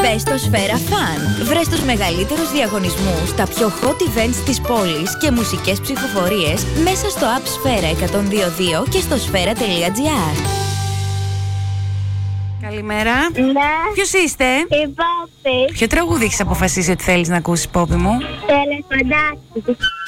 Μπες στο Σφαίρα Fun. Βρες τους μεγαλύτερους διαγωνισμούς, τα πιο hot events της πόλης και μουσικές ψηφοφορίες μέσα στο app Σφαίρα 102.2 και στο σφαίρα.gr. Καλημέρα. Ναι. Ποιος είστε? Η Πόπη. Ποιο τραγούδι έχεις αποφασίσει ότι θέλεις να ακούσεις, Πόπη μου? Τελεφαντάκι.